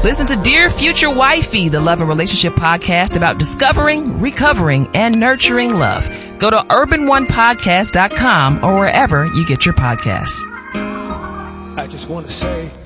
Listen to Dear Future Wifey, the love and relationship podcast about discovering, recovering, and nurturing love. Go to urbanonepodcast.com or wherever you get your podcasts. I just want to say